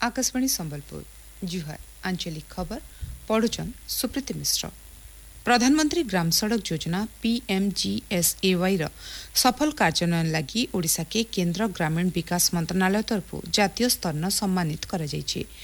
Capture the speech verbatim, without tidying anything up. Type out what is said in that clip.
आकाशवाणी संबलपुर जुहार आंचलिक खबर पढ़ुचन सुप्रीति मिश्र। प्रधानमंत्री ग्राम सड़क योजना पीएमजीएसएवाई र सफल कार्यान्वयन लगी ओडिशा के केंद्र ग्रामीण विकास मंत्रणालय तरफ जातीय स्तर सम्मानित करा जायछि।